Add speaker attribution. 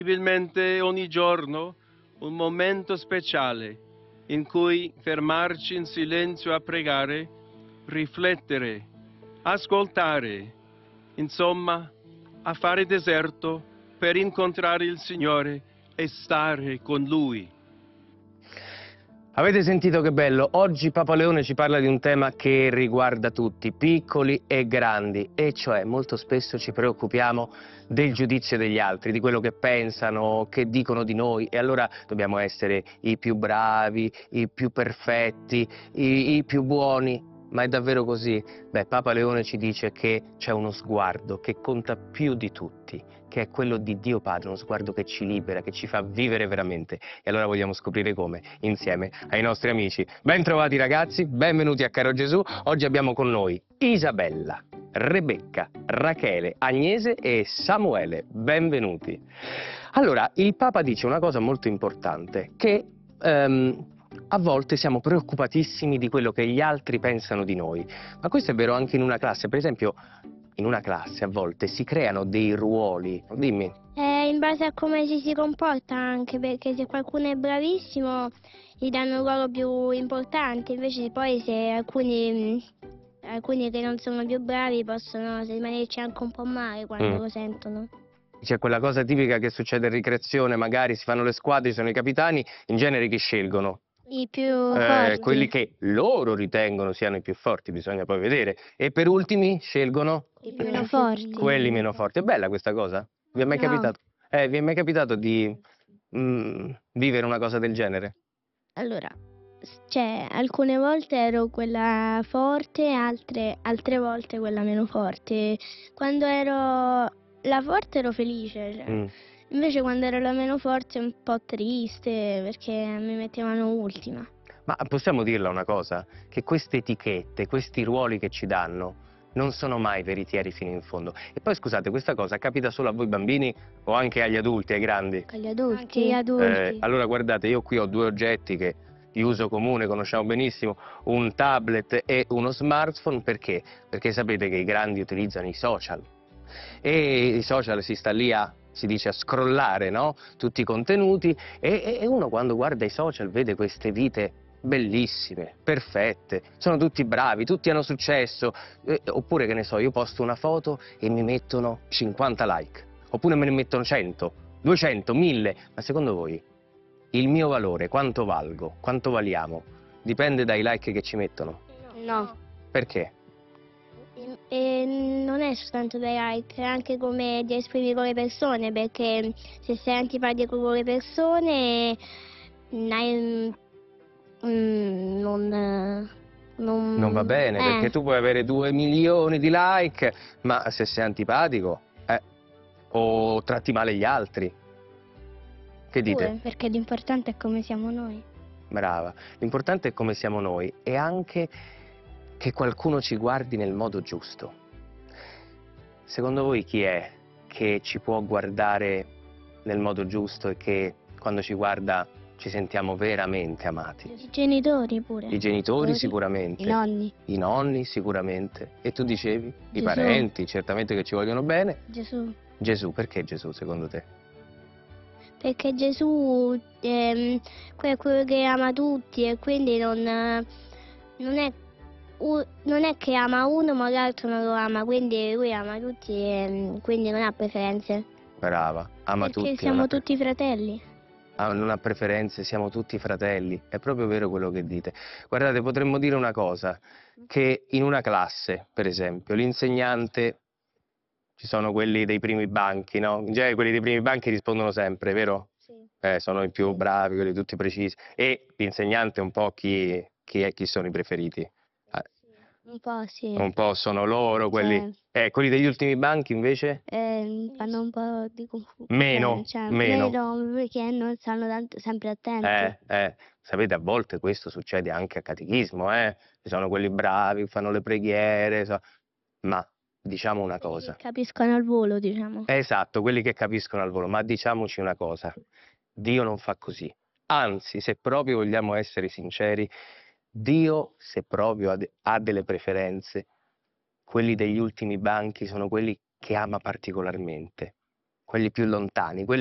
Speaker 1: Possibilmente ogni giorno un momento speciale in cui fermarci in silenzio a pregare, riflettere, ascoltare, insomma, a fare deserto per incontrare il Signore e stare con Lui.
Speaker 2: Avete sentito che bello? Oggi Papa Leone ci parla di un tema che riguarda tutti, piccoli e grandi, e cioè molto spesso ci preoccupiamo del giudizio degli altri, di quello che pensano, che dicono di noi, e allora dobbiamo essere i più bravi, i più perfetti, i più buoni. Ma è davvero così? Beh, Papa Leone ci dice che c'è uno sguardo che conta più di tutti, che è quello di Dio Padre, uno sguardo che ci libera, che ci fa vivere veramente. E allora vogliamo scoprire come, insieme ai nostri amici. Ben trovati ragazzi, benvenuti a Caro Gesù. Oggi abbiamo con noi Isabella, Rebecca, Rachele, Agnese e Samuele. Benvenuti. Allora, il Papa dice una cosa molto importante, che a volte siamo preoccupatissimi di quello che gli altri pensano di noi, ma questo è vero anche in una classe. Per esempio, in una classe a volte si creano dei ruoli. Dimmi.
Speaker 3: In base a come ci si comporta anche, perché se qualcuno è bravissimo gli danno un ruolo più importante, invece poi se alcuni che non sono più bravi possono rimanerci anche un po' male quando lo sentono.
Speaker 2: C'è quella cosa tipica che succede in ricreazione, magari si fanno le squadre, ci sono i capitani, in genere chi scelgono?
Speaker 3: I più forti.
Speaker 2: Quelli che loro ritengono siano i più forti, bisogna poi vedere. E per ultimi scelgono?
Speaker 3: I meno forti.
Speaker 2: Quelli meno forti. È bella questa cosa? Vi è mai
Speaker 3: No.
Speaker 2: capitato? Vi è mai capitato di vivere una cosa del genere?
Speaker 3: Allora, cioè, alcune volte ero quella forte, altre volte quella meno forte. Quando ero la forte ero felice, cioè. Invece quando ero la meno forte un po' triste perché mi mettevano ultima.
Speaker 2: Ma possiamo dirla una cosa? Che queste etichette, questi ruoli che ci danno, non sono mai veritieri fino in fondo. E poi scusate, questa cosa capita solo a voi bambini o anche agli adulti, ai grandi?
Speaker 3: Agli adulti. Anche agli adulti.
Speaker 2: Allora guardate, io qui ho due oggetti che di uso comune, conosciamo benissimo, un tablet e uno smartphone. Perché? Perché sapete che i grandi utilizzano i social. E i social si sta lì si dice a scrollare, no? Tutti i contenuti, e uno quando guarda i social vede queste vite bellissime, perfette, sono tutti bravi, tutti hanno successo, oppure che ne so, io posto una foto e mi mettono 50 like, oppure me ne mettono 100, 200, 1000, ma secondo voi il mio valore, quanto valgo, quanto valiamo, dipende dai like che ci mettono?
Speaker 3: No.
Speaker 2: Perché?
Speaker 3: E non è soltanto dai like, è anche come ti esprimi con le persone, perché se sei antipatico con le persone
Speaker 2: Non va bene, perché tu puoi avere 2 milioni di like, ma se sei antipatico, o tratti male gli altri. Che dite?
Speaker 3: Perché l'importante è come siamo noi.
Speaker 2: Brava. L'importante è come siamo noi e anche che qualcuno ci guardi nel modo giusto. Secondo voi chi è che ci può guardare nel modo giusto e che quando ci guarda ci sentiamo veramente amati?
Speaker 3: I genitori pure.
Speaker 2: I genitori sicuramente.
Speaker 3: I nonni.
Speaker 2: I nonni sicuramente. E tu dicevi? I
Speaker 3: Gesù.
Speaker 2: parenti, certamente che ci vogliono bene.
Speaker 3: Gesù.
Speaker 2: Gesù, perché Gesù secondo te?
Speaker 3: Perché Gesù è quello che ama tutti e quindi non è che ama uno ma l'altro non lo ama, quindi lui ama tutti e quindi non ha preferenze.
Speaker 2: Brava, ama
Speaker 3: Perché
Speaker 2: tutti.
Speaker 3: siamo tutti fratelli.
Speaker 2: Non ha preferenze, siamo tutti fratelli, è proprio vero quello che dite. Guardate, potremmo dire una cosa, che in una classe, per esempio, l'insegnante, ci sono quelli dei primi banchi, no? In genere quelli dei primi banchi rispondono sempre, vero?
Speaker 3: Sì.
Speaker 2: Sono i più bravi, quelli tutti precisi. E l'insegnante un po' chi sono i preferiti?
Speaker 3: Un po' sì.
Speaker 2: Un po' sono loro, quelli... quelli degli ultimi banchi invece?
Speaker 3: Fanno un po' di confusione.
Speaker 2: Meno, meno.
Speaker 3: Meno perché non stanno sempre attenti.
Speaker 2: Sapete, a volte questo succede anche a catechismo, Ci sono quelli bravi, fanno le preghiere, ma diciamo una cosa.
Speaker 3: Capiscono al volo, diciamo.
Speaker 2: Esatto, quelli che capiscono al volo, ma diciamoci una cosa, Dio non fa così. Anzi, se proprio vogliamo essere sinceri, Dio, se proprio ha delle preferenze, quelli degli ultimi banchi sono quelli che ama particolarmente, quelli più lontani, quelli